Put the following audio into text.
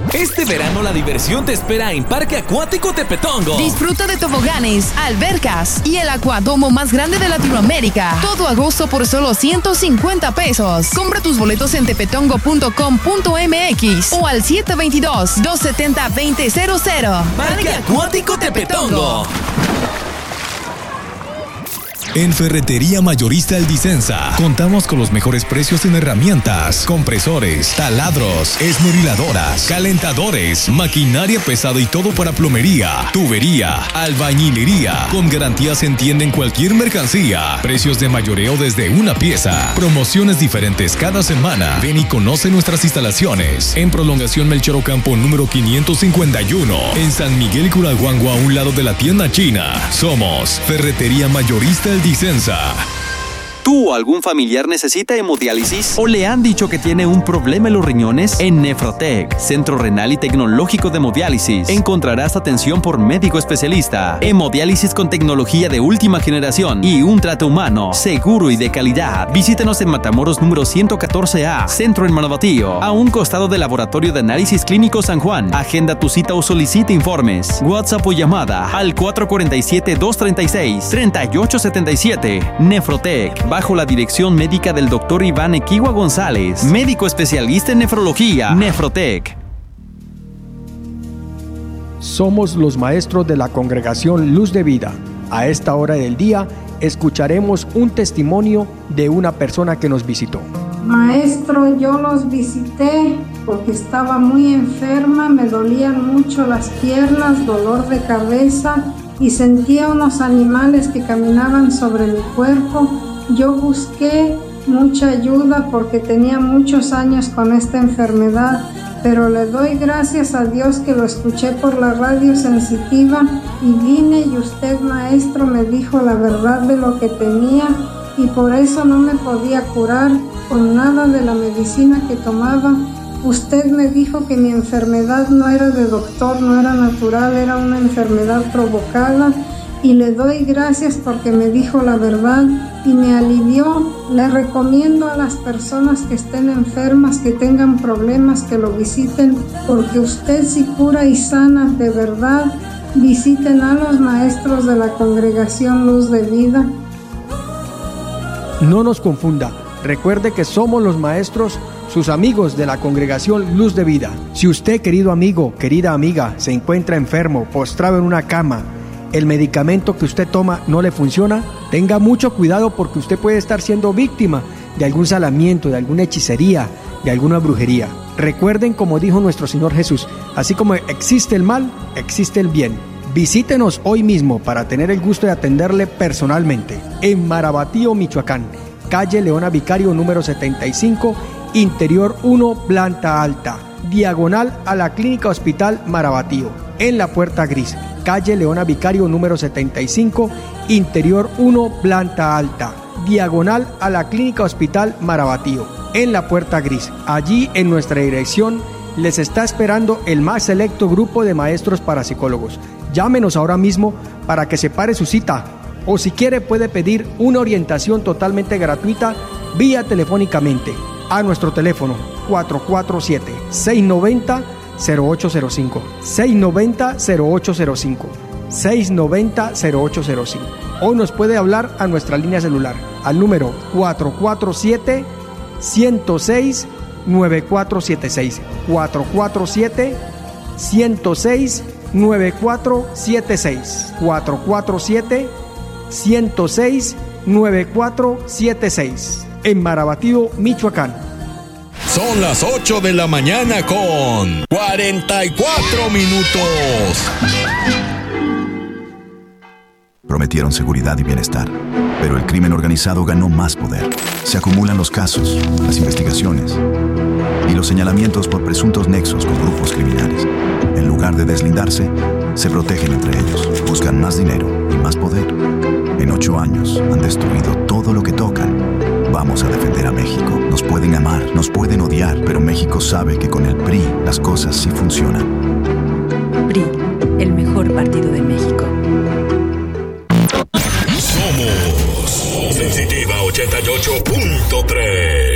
Este verano la diversión te espera en Parque Acuático Tepetongo. Disfruta de toboganes, albercas y el acuadomo más grande de Latinoamérica. Todo agosto por solo 150 pesos. Compra tus boletos en tepetongo.com.mx o al 722-270-2000. Parque Acuático Tepetongo. En Ferretería Mayorista El Disensa contamos con los mejores precios en herramientas, compresores, taladros, esmeriladoras, calentadores, maquinaria pesada y todo para plomería, tubería, albañilería. Con garantías se entienden cualquier mercancía. Precios de mayoreo desde una pieza. Promociones diferentes cada semana. Ven y conoce nuestras instalaciones. En Prolongación Melchor Ocampo número 551. En San Miguel Curaguango, a un lado de la tienda china. Somos Ferretería Mayorista El Disensa. ¿Tú o algún familiar necesita hemodiálisis? ¿O le han dicho que tiene un problema en los riñones? En Nefrotec, Centro Renal y Tecnológico de Hemodiálisis, encontrarás atención por médico especialista, hemodiálisis con tecnología de última generación y un trato humano, seguro y de calidad. Visítanos en Matamoros número 114A, Centro en Marabatío, a un costado del Laboratorio de Análisis Clínico San Juan. Agenda tu cita o solicita informes. WhatsApp o llamada al 447-236-3877. Nefrotec, bajo la dirección médica del Dr. Iván Equigua González, médico especialista en nefrología. Nefrotec. Somos los maestros de la Congregación Luz de Vida. A esta hora del día escucharemos un testimonio de una persona que nos visitó. Maestro, yo los visité porque estaba muy enferma, me dolían mucho las piernas, dolor de cabeza y sentía unos animales que caminaban sobre mi cuerpo. Yo busqué mucha ayuda porque tenía muchos años con esta enfermedad, pero le doy gracias a Dios que lo escuché por la radio sensitiva y vine y usted, maestro, me dijo la verdad de lo que tenía y por eso no me podía curar con nada de la medicina que tomaba. Usted me dijo que mi enfermedad no era de doctor, no era natural, era una enfermedad provocada. Y le doy gracias porque me dijo la verdad y me alivió. Le recomiendo a las personas que estén enfermas, que tengan problemas, que lo visiten, porque usted si cura y sana de verdad. Visiten a los maestros de la Congregación Luz de Vida. No nos confunda, recuerde que somos los maestros, sus amigos de la Congregación Luz de Vida. Si usted, querido amigo, querida amiga, se encuentra enfermo, postrado en una cama, el medicamento que usted toma no le funciona, tenga mucho cuidado porque usted puede estar siendo víctima de algún salamiento, de alguna hechicería, de alguna brujería. Recuerden, como dijo nuestro Señor Jesús, así como existe el mal, existe el bien. Visítenos hoy mismo para tener el gusto de atenderle personalmente. En Marabatío, Michoacán, calle Leona Vicario número 75, Interior 1, planta alta, diagonal a la Clínica Hospital Marabatío, en la Puerta Gris. Calle Leona Vicario número 75, Interior 1, planta alta, diagonal a la Clínica Hospital Marabatío, en la Puerta Gris. Allí, en nuestra dirección, les está esperando el más selecto grupo de maestros parapsicólogos. Llámenos ahora mismo para que separe su cita, o si quiere puede pedir una orientación totalmente gratuita vía telefónicamente a nuestro teléfono 447-690-0805, 690-0805, 690-0805. O nos puede hablar a nuestra línea celular al número 447-106-9476, 447-106-9476, 447-106-9476, en Marabatío, Michoacán. Son las 8 de la mañana con 44 minutos. Prometieron seguridad y bienestar, pero el crimen organizado ganó más poder. Se acumulan los casos, las investigaciones y los señalamientos por presuntos nexos con grupos criminales. En lugar de deslindarse, se protegen entre ellos, buscan más dinero y más poder. En 8 años han destruido todo lo que tocan. Vamos a defender a México. Nos pueden amar, nos pueden odiar, pero México sabe que con el PRI las cosas sí funcionan.